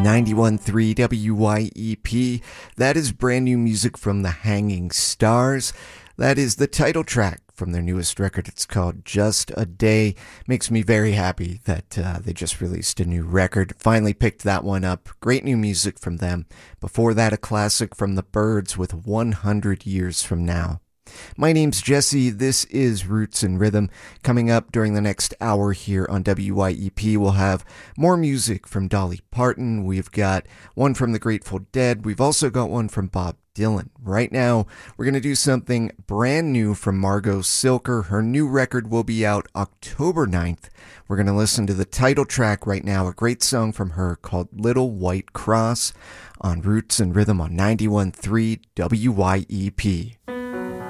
91.3 WYEP. That is brand new music from the Hanging Stars. That is the title track from their newest record. It's called Just a Day. Makes me very happy that they just released a new record. Finally picked that one up. Great new music from them. Before that, a classic from the Byrds with 100 Years From Now. My name's Jesse. This is Roots and Rhythm. Coming up during the next hour here on WYEP, we'll have more music from Dolly Parton. We've got one from the Grateful Dead. We've also got one from Bob Dylan. Right now, we're going to do something brand new from Margot Silker. Her new record will be out October 9th. We're going to listen to the title track right now, a great song from her called Little White Cross on Roots and Rhythm on 91.3 WYEP.